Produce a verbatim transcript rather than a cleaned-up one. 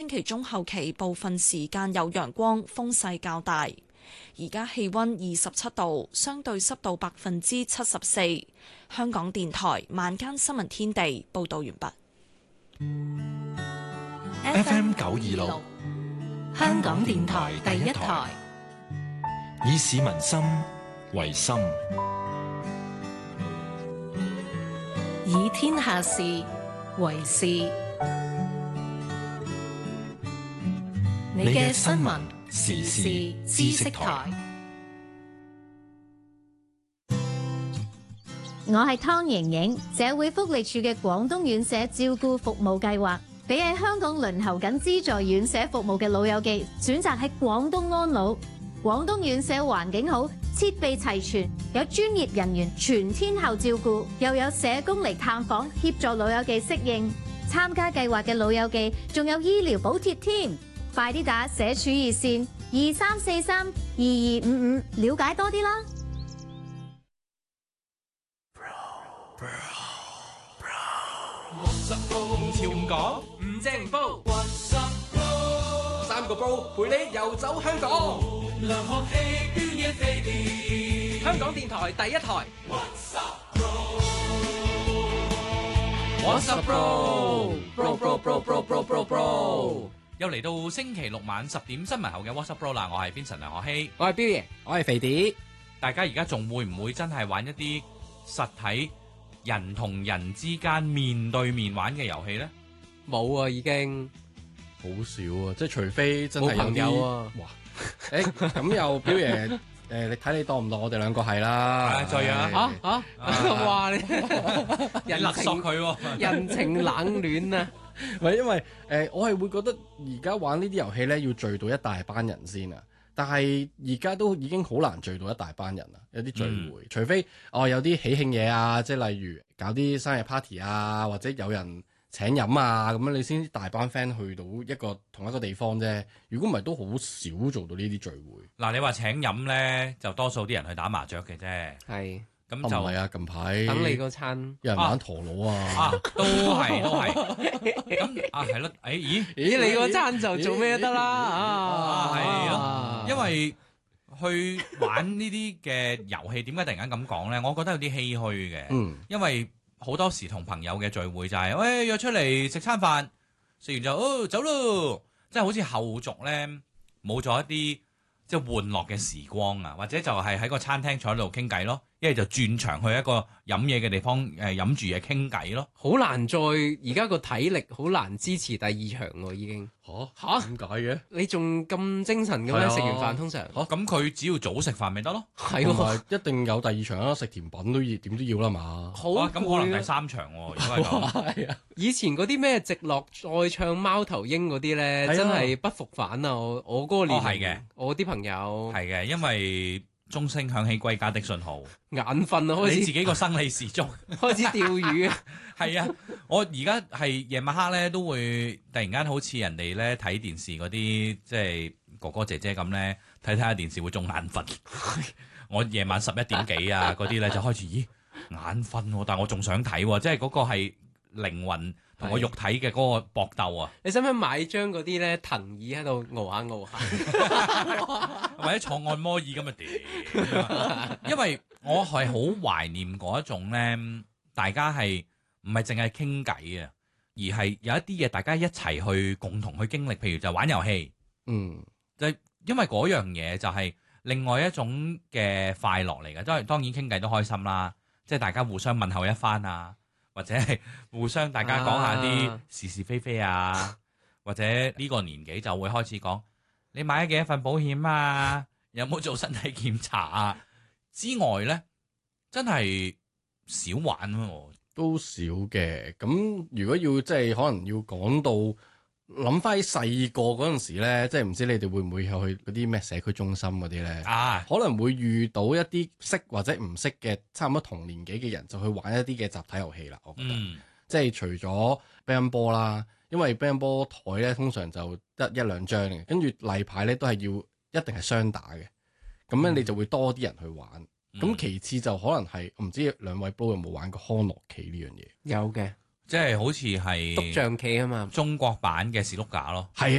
期中後期部分時間有陽光，風勢較大。而家氣溫二十七度，相對濕度百分之七十四。香港電台晚間新聞天地報道完畢。 F M 九二六，香港電台第一台，以市民心為心， 以天下事為事。你嘅新聞時事知識台。 我係湯瑩瑩，社會福利署嘅廣東院舍照顧服務計劃，俾喺香港輪候緊資助院舍服務嘅老友記選擇喺廣東安老。廣東院舍環境好，設備齊全，有專業人員全天候照顧，又有社工嚟探訪協助老友記適應。參加計劃嘅老友記仲有醫療補貼添，快啲打社署熱線二三四三二二五五了解多啲啦。 唔潮唔講，唔正唔煲，三個煲陪你遊走香港。梁學氣捐嘢飛碟，香港電台第一台。What's up bro？Bro bro bro bro bro bro bro。又嚟到星期六晚十點新聞後嘅 What's up bro 啦，我係 Vincent 梁學氣， 我係彪爺，我係肥碟。 大家而家仲會唔會真係玩一啲實體人同人之間面對面玩嘅遊戲咧？ 冇啊，已經好少啊，即係除非真係有朋友啊。 哇！誒咁又彪爺誒，你睇你當唔當我哋兩個係啦？ 再啊嚇嚇！哇！你人勒索佢喎， 人情冷暖啊！ 唔係因為誒、呃，我係會覺得而家玩呢啲遊戲咧，要聚到一大班人先啊。但係而家都已經好難聚到一大班人啦，有啲聚會，嗯、除非哦有啲喜慶嘢啊，即係例如搞啲生日 party 啊，或者有人請飲啊，咁樣你先大班 friend 去到一個同一個地方啫。如果唔係，都好少做到呢啲聚會。 嗱，你話請飲咧，就多數啲人去打麻雀嘅啫。 係。 咁就唔係啊！近排等你個餐， 有人玩陀螺啊！ 啊，都係都係。咁啊，係咯。誒，咦咦，你個餐就做咩都得啦啊！係咯，因為去玩呢啲嘅遊戲，點解突然間咁講咧？我覺得有啲唏噓嘅。嗯。因為好多時同朋友嘅聚會就係，喂，約出嚟食餐飯，食完就哦走咯，即係好似後續咧冇咗一啲即係玩樂嘅時光啊，或者就係喺個餐廳坐喺度傾偈咯。一係就轉場去一個飲嘢嘅地方，誒飲住嘢傾偈咯。 好難再而家個體力好難支持第二場喎，已經嚇嚇點解嘅？ 你仲咁精神嘅咩？食完飯通常嚇咁佢只要早食飯咪得咯。 係喎， 一定有第二場啦，食甜品都要點都要啦嘛。 好咁可能第三場喎，如果係咁。 係啊， 以前嗰啲咩直落再唱貓頭鷹嗰啲咧，真係不復返啊！我我嗰個年係嘅， 我啲朋友係嘅，因為鐘聲響起歸家的信號， 眼瞓啊！開始你自己個生理時鐘開始釣魚啊！ 係啊，我而家係夜晚黑咧都會突然間好似人哋咧睇電視嗰啲即係哥哥姐姐咁咧睇睇下電視會仲眼瞓。我夜晚十一點幾啊嗰啲咧就開始咦眼瞓喎，但係我仲想睇喎，即係嗰個係靈魂同我肉體嘅嗰個搏鬥啊！ 你使唔使買張嗰啲咧藤椅喺度熬下熬下， 或者坐按摩椅咁嘅點？因為我係好懷念嗰一種咧，大家係唔係淨係傾偈啊，而係有一啲嘢大家一齊去共同去經歷，譬如就玩遊戲， 嗯， 就因為嗰樣嘢就係另外一種嘅快樂嚟嘅，都係當然傾偈都開心啦，即係大家互相問候一番啊。或者係互相大家講下啲是是非非啊，啊或者呢個年紀就會開始講你買咗幾多份保險啊，有冇做身體檢查啊之外咧，真係少玩喎， 都少嘅。咁如果要即係可能要講到諗翻起細個嗰陣時咧，即係唔知你哋會唔會去嗰啲咩社區中心嗰啲咧？啊，可能會遇到一啲識或者唔識嘅差唔多同年紀嘅人，就去玩一啲嘅集體遊戲啦。我覺得，嗯、即係除咗乒乓波啦，因為乒乓波台咧通常就得一兩張嘅，跟住例牌咧都係要一定係雙打嘅，咁樣你就會多啲人去玩。咁、嗯、其次就可能係唔知兩位 bro 有冇玩過康樂棋呢樣嘢？ 有嘅。 即係好似係篤象棋啊嘛， 中國版嘅士碌架咯。 係